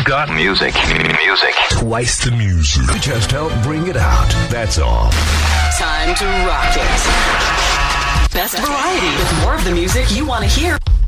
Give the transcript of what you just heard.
We've got music. Twice the music. We just help bring it out. That's all. Time to rock it. Best variety with more of the music you want to hear.